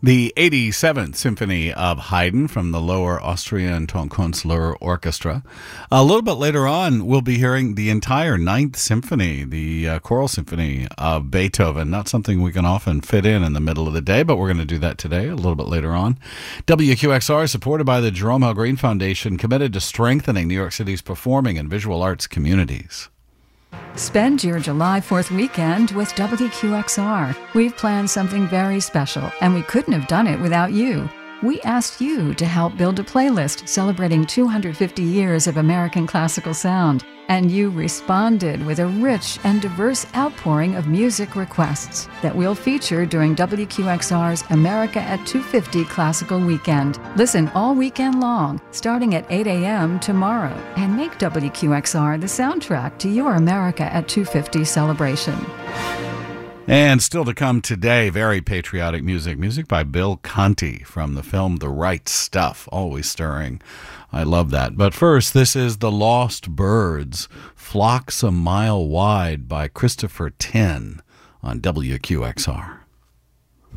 The 87th Symphony of Haydn from the Lower Austrian Tonkünstler Orchestra. A little bit later on, we'll be hearing the entire Ninth Symphony, the choral symphony of Beethoven. Not something we can often fit in the middle of the day, but we're going to do that today, a little bit later on. WQXR is supported by the Jerome L. Green Foundation, committed to strengthening New York City's performing and visual arts communities. Spend your July 4th weekend with WQXR. We've planned something very special, and we couldn't have done it without you. We asked you to help build a playlist celebrating 250 years of American classical sound, and you responded with a rich and diverse outpouring of music requests that we'll feature during WQXR's America at 250 Classical Weekend. Listen all weekend long, starting at 8 a.m. tomorrow, and make WQXR the soundtrack to your America at 250 celebration. And still to come today, very patriotic music. Music by Bill Conti from the film The Right Stuff. Always stirring. I love that. But first, this is The Lost Birds, Flocks a Mile Wide by Christopher Tin on WQXR.